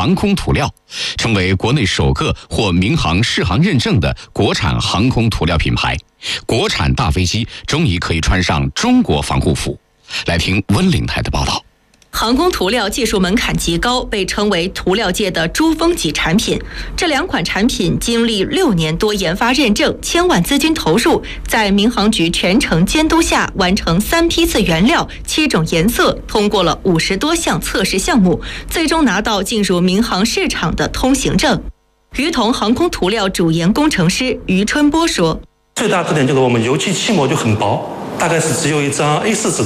航空涂料，成为国内首个获民航适航认证的国产航空涂料品牌。国产大飞机终于可以穿上中国防护服。来听温岭台的报道。 航空涂料技术门槛极高，被称为涂料界的珠峰级产品。这2款产品经历6年多研发认证，千万资金投入，在民航局全程监督下，完成3批次原料、7种颜色，通过了50多项测试项目，最终拿到进入民航市场的通行证。于同航空涂料主研工程师于春波说：“ 最大特点就是我们油漆漆膜就很薄，大概是只有一张A4纸。